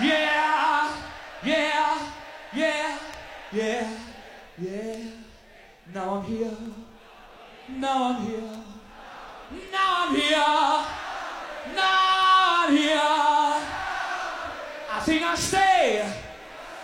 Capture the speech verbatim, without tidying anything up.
Yeah, yeah, yeah, yeah, yeah. Now I'm here. Now I'm here. Now I'm here. Now I'm here. I think I stay.